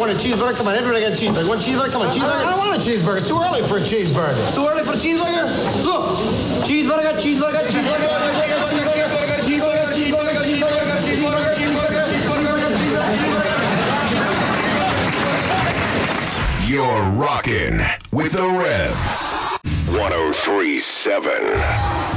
want a cheeseburger? Come on, everybody got a cheeseburger. Want a cheeseburger? Come on, cheeseburger. I don't want a cheeseburger. It's too early for a cheeseburger. Too early for a cheeseburger? Look, cheeseburger, cheeseburger, cheeseburger, You're rocking with the Rev. 103.7.